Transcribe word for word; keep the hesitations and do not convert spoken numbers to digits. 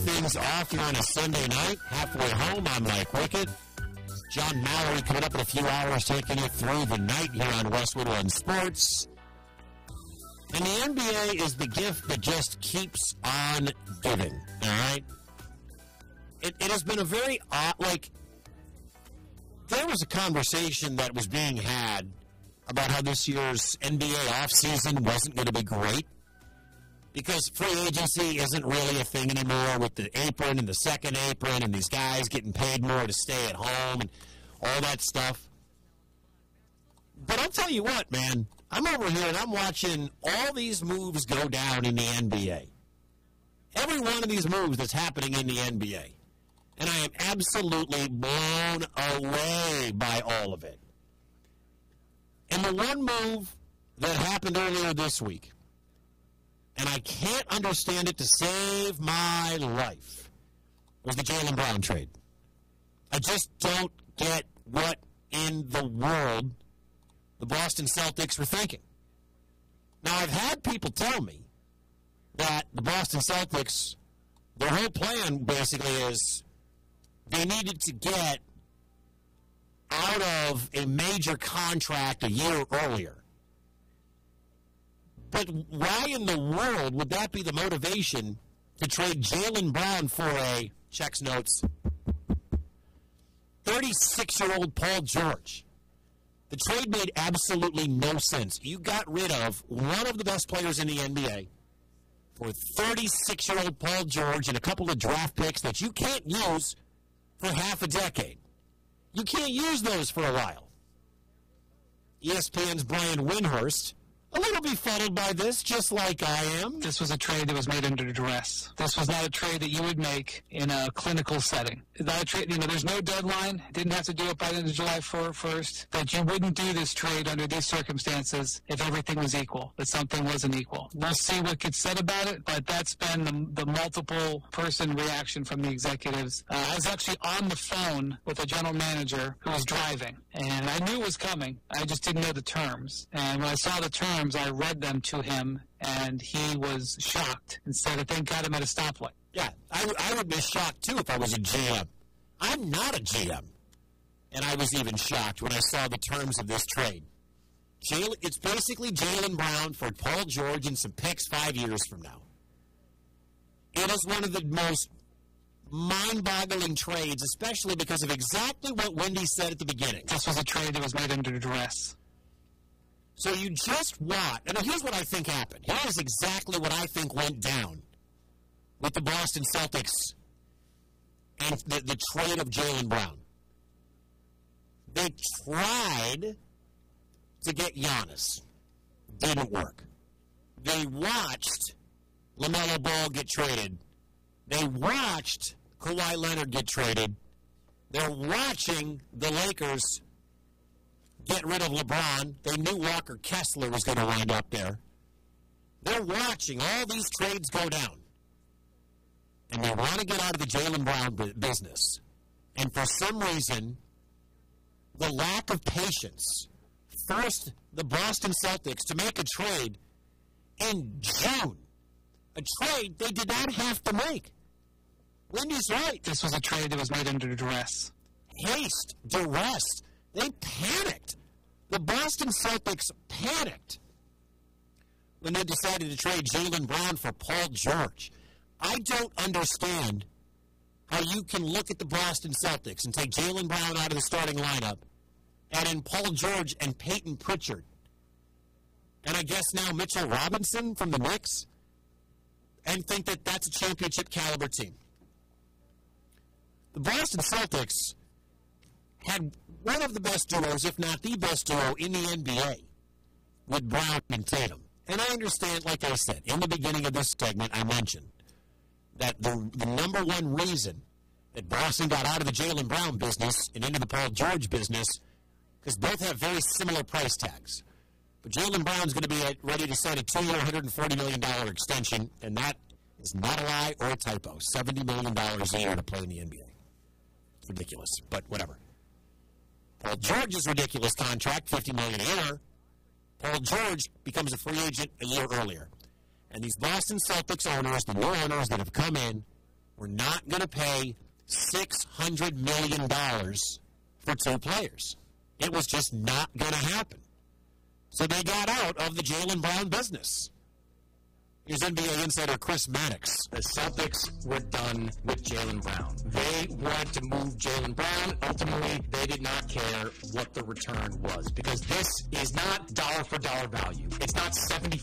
things off here on a Sunday night. Halfway home, I'm Mike Wickett. John Mallory coming up in a few hours, taking you through the night here on Westwood One Sports. And the N B A is the gift that just keeps on giving, all right? It, it has been a very odd, like, there was a conversation that was being had about how this year's N B A offseason wasn't going to be great because free agency isn't really a thing anymore with the apron and the second apron and these guys getting paid more to stay at home and all that stuff. But I'll tell you what, man, I'm over here and I'm watching all these moves go down in the N B A. Every one of these moves that's happening in the N B A. And I am absolutely blown away by all of it. And the one move that happened earlier this week, and I can't understand it to save my life, was the Jaylen Brown trade. I just don't get what in the world the Boston Celtics were thinking. Now, I've had people tell me that the Boston Celtics, their whole plan basically is they needed to get out of a major contract a year earlier. But why in the world would that be the motivation to trade Jaylen Brown for a, checks notes, thirty-six-year-old Paul George? The trade made absolutely no sense. You got rid of one of the best players in the N B A for thirty-six-year-old Paul George and a couple of draft picks that you can't use for half a decade. You can't use those for a while. E S P N's Brian Windhorst, a little befuddled by this, just like I am. This was a trade that was made under duress. This was not a trade that you would make in a clinical setting. Not a trade, you know, there's no deadline. Didn't have to do it by the end of July first. That you wouldn't do this trade under these circumstances if everything was equal, that something wasn't equal. We'll see what gets said about it, but that's been the, the multiple person reaction from the executives. Uh, I was actually on the phone with a general manager who was driving, and I knew it was coming. I just didn't know the terms. And when I saw the terms, I read them to him, and he was shocked and said that thank God I'm at a stoplight. Yeah, I, I would be shocked, too, if I was a G M. I'm not a G M. And I was even shocked when I saw the terms of this trade. Jaylen, it's basically Jaylen Brown for Paul George and some picks five years from now. It is one of the most mind-boggling trades, especially because of exactly what Wendy said at the beginning. This was a trade that was made under duress. So you just want, and here's what I think happened. Here's exactly what I think went down with the Boston Celtics and the, the trade of Jaylen Brown. They tried to get Giannis. Didn't work. They watched LaMelo Ball get traded. They watched Kawhi Leonard get traded. They're watching the Lakers get rid of LeBron. They knew Walker Kessler was going to wind up there. They're watching all these trades go down. And they want to get out of the Jaylen Brown business. And for some reason, the lack of patience forced the Boston Celtics to make a trade in June. A trade they did not have to make. Wendy's right. This was a trade that was made under duress. Haste, duress. They panicked. The Boston Celtics panicked when they decided to trade Jaylen Brown for Paul George. I don't understand how you can look at the Boston Celtics and take Jaylen Brown out of the starting lineup, add in Paul George and Peyton Pritchard, and I guess now Mitchell Robinson from the Knicks, and think that that's a championship caliber team. The Boston Celtics had one of the best duos, if not the best duo, in the N B A with Brown and Tatum. And I understand, like I said, in the beginning of this segment, I mentioned that the, the number one reason that Boston got out of the Jaylen Brown business and into the Paul George business, because both have very similar price tags. But Jaylen Brown's going to be at, ready to sign a two-year, one hundred forty million dollars extension, and that is not a lie or a typo. seventy million dollars a year to play in the N B A. It's ridiculous, but whatever. Paul George's ridiculous contract, fifty million dollars a year. Paul George becomes a free agent a year earlier. And these Boston Celtics owners, the new owners that have come in, were not going to pay six hundred million dollars for two players. It was just not going to happen. So they got out of the Jaylen Brown business. Here's N B A insider Chris Mannix. The Celtics were done with Jaylen Brown. They wanted to move Jaylen Brown. Ultimately, they did not care what the return was because this is not dollar for dollar value. It's not seventy